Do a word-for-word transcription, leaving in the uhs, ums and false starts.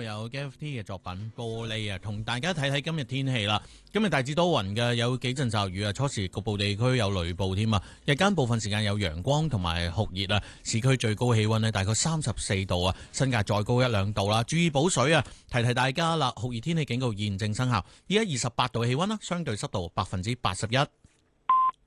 有 G F T 嘅作品玻璃啊，同大家睇睇今日天氣啦。今日大致多雲嘅，有幾陣驟雨啊，初時局部地區有雷暴添啊。日間部分時間有陽光同埋酷熱啊。市區最高氣溫呢大概三十四度啊，新界再高一兩度啦。注意補水啊！提提大家啦，酷熱天氣警告現正生效。依家二十八度氣溫啦，相對濕度百分之八十一。